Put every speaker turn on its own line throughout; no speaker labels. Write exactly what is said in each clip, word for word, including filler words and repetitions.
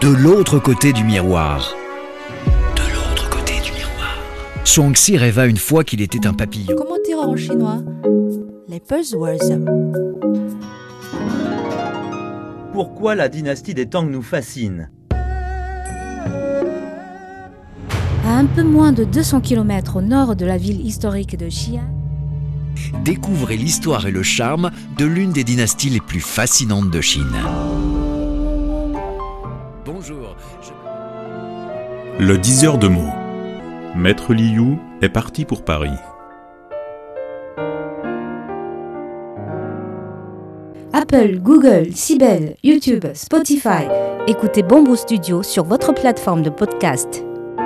De l'autre côté du miroir. De l'autre côté du miroir. Zhuangzi rêva une fois qu'il était un papillon.
Comment dire en chinois? Les buzzwords.
Pourquoi la dynastie des Tang nous fascine?
À un peu moins de deux cents kilomètres au nord de la ville historique de Xi'an,
Découvrez l'histoire et le charme de l'une des dynasties les plus fascinantes de Chine. Bonjour. Je...
Le diseur de mots. Maître Liu est parti pour Paris.
Apple, Google, Sibel, YouTube, Spotify. Écoutez Bamboo Studio sur votre plateforme de podcast.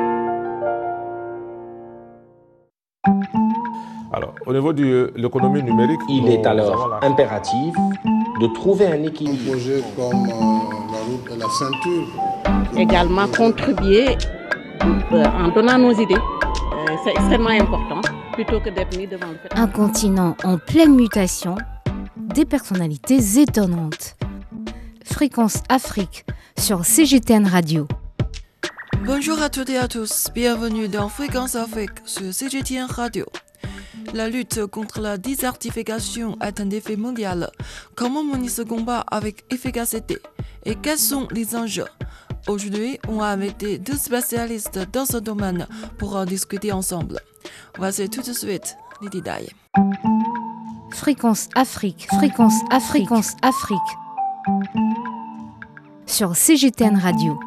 Alors, au niveau de l'économie numérique,
il
nous,
est alors
la...
impératif de trouver un équilibre.
Projet comme euh, la route et la ceinture.
Également contribuer euh, en donnant nos idées. Euh, c'est extrêmement important, plutôt que d'être mis devant le fait.
Un continent en pleine mutation, des personnalités étonnantes. Fréquence Afrique sur C G T N Radio.
Bonjour à toutes et à tous, bienvenue dans Fréquence Afrique sur C G T N Radio. La lutte contre la désertification est un défi mondial. Comment mener ce combat avec efficacité? Et quels sont les enjeux? Aujourd'hui, on a invité deux spécialistes dans ce domaine pour en discuter ensemble. Voici tout de suite les détails.
Fréquence Afrique, Fréquence Afrique, Fréquence Afrique. Sur C G T N Radio.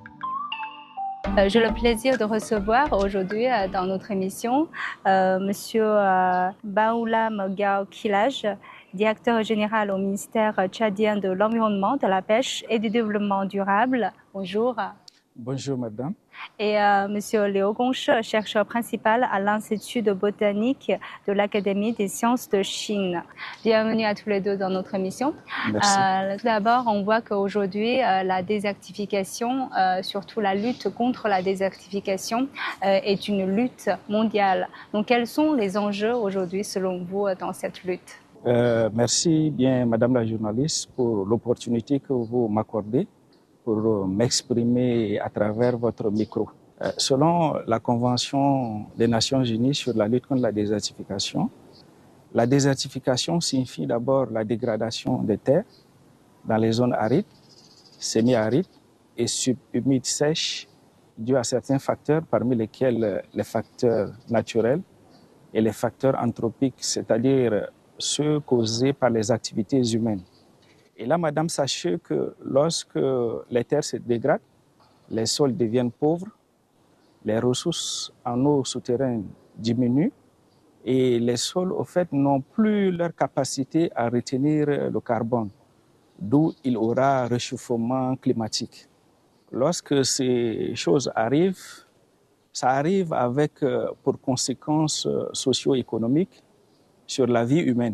Euh, j'ai le plaisir de recevoir aujourd'hui euh, dans notre émission euh, Monsieur euh, Baoula Mogao Kilaj, directeur général au ministère tchadien de l'Environnement, de la Pêche et du Développement durable. Bonjour.
Bonjour madame.
Et euh, Monsieur Liu Gongshi, chercheur principal à l'Institut de botanique de l'Académie des sciences de Chine. Bienvenue à tous les deux dans notre émission.
Merci.
Euh, tout d'abord, on voit qu'aujourd'hui, euh, la désertification, euh, surtout la lutte contre la désertification, euh, est une lutte mondiale. Donc, quels sont les enjeux aujourd'hui, selon vous, dans cette lutte?
Euh, merci bien, madame la journaliste, pour l'opportunité que vous m'accordez pour m'exprimer à travers votre micro. Euh, selon la Convention des Nations Unies sur la lutte contre la désertification, la désertification signifie d'abord la dégradation des terres dans les zones arides, semi-arides et subhumides sèches dues à certains facteurs, parmi lesquels les facteurs naturels et les facteurs anthropiques, c'est-à-dire ceux causés par les activités humaines. Et là, madame, sachez que lorsque les terres se dégradent, les sols deviennent pauvres, les ressources en eau souterraine diminuent et les sols, au fait, n'ont plus leur capacité à retenir le carbone, d'où il aura réchauffement climatique. Lorsque ces choses arrivent, ça arrive avec pour conséquences socio-économiques sur la vie humaine.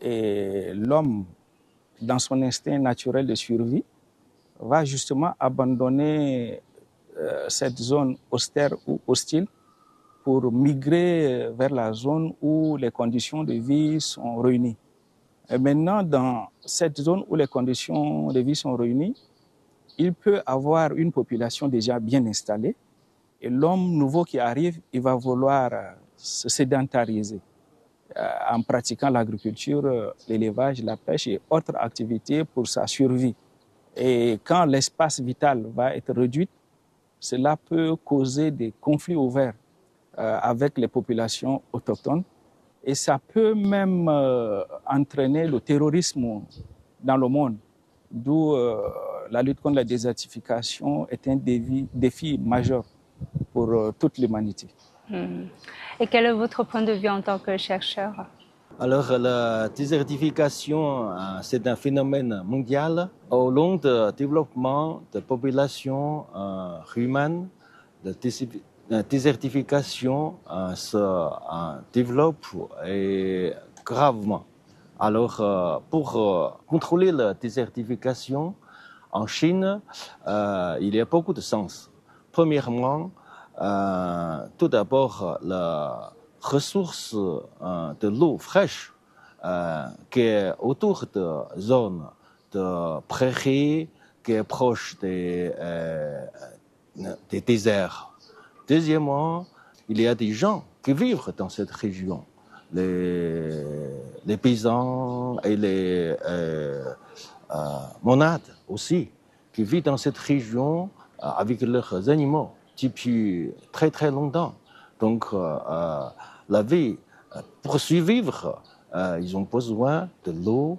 Et l'homme, dans son instinct naturel de survie, va justement abandonner euh, cette zone austère ou hostile pour migrer vers la zone où les conditions de vie sont réunies. Et maintenant, dans cette zone où les conditions de vie sont réunies, il peut avoir une population déjà bien installée et l'homme nouveau qui arrive, il va vouloir se sédentariser en pratiquant l'agriculture, l'élevage, la pêche et autres activités pour sa survie. Et quand l'espace vital va être réduit, cela peut causer des conflits ouverts euh, avec les populations autochtones et ça peut même euh, entraîner le terrorisme dans le monde, d'où euh, la lutte contre la désertification est un défi, défi majeur pour euh, toute l'humanité.
Et quel est votre point de vue en tant que chercheur?
Alors, la désertification, c'est un phénomène mondial. Au long du développement de populations euh, humaines, la désertification euh, se euh, développe et gravement. Alors, euh, pour euh, contrôler la désertification en Chine, euh, il y a beaucoup de sens. Premièrement, Euh, tout d'abord, la ressource euh, de l'eau fraîche euh, qui est autour de zones de prairies, qui est proche des, euh, des déserts. Deuxièmement, il y a des gens qui vivent dans cette région. Les, les paysans et les euh, euh, monades aussi, qui vivent dans cette région euh, avec leurs animaux depuis très très longtemps. Donc euh, euh, la vie, pour survivre, euh, ils ont besoin de l'eau,